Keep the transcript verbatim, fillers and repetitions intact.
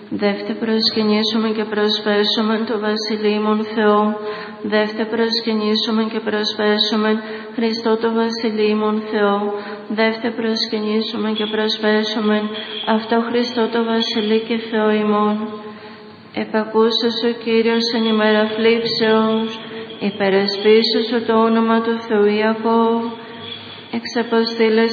Δεύτε προσκυνήσουμε και προσπέσουμε το βασιλείμον Θεό. Δεύτε προσκυνήσουμε και προσπέσουμε Χριστό το βασιλείμον Θεό. Δεύτε προσκυνήσουμε και προσπέσουμε αυτό Χριστό το βασιλεί και Θεό ημών. Επακούσος ο Κύριος εν ημέρα φλίψεως, υπερασπίσωσο το όνομα του Θεού Ιακώβ. Εξαποστήλες